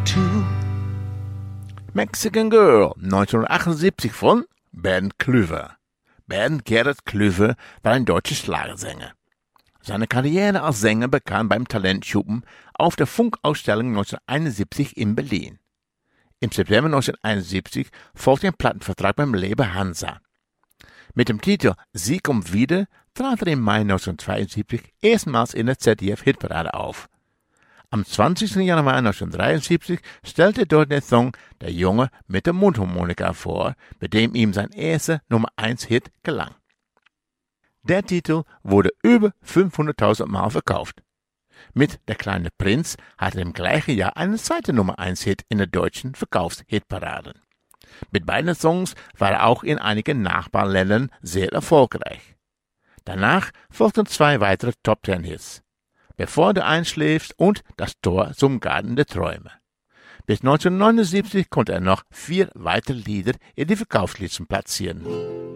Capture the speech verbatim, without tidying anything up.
two. Mexican Girl, neunzehnhundertachtundsiebzig von Bernd Klüver. Bernd Gerrit Klüver war ein deutscher Schlagersänger. Seine Karriere als Sänger begann beim Talentschuppen auf der Funkausstellung neunzehnhunderteinundsiebzig in Berlin. Im September neunzehnhunderteinundsiebzig folgte ein Plattenvertrag beim Label Hansa. Mit dem Titel Sie kommt wieder trat er im Mai neunzehnhundertzweiundsiebzig erstmals in der Z D F-Hitparade auf. Am zwanzigsten Januar neunzehnhundertdreiundsiebzig stellte er dort den Song Der Junge mit der Mundharmonika vor, mit dem ihm sein erster Nummer eins Hit gelang. Der Titel wurde über fünfhunderttausend Mal verkauft. Mit Der kleine Prinz hatte er im gleichen Jahr einen zweiten Nummer eins Hit in der deutschen Verkaufshitparade. Mit beiden Songs war er auch in einigen Nachbarländern sehr erfolgreich. Danach folgten zwei weitere Top-Ten-Hits. Bevor du einschläfst und Das Tor zum Garten der Träume. Bis neunzehnhundertneunundsiebzig konnte er noch vier weitere Lieder in die Verkaufslisten platzieren.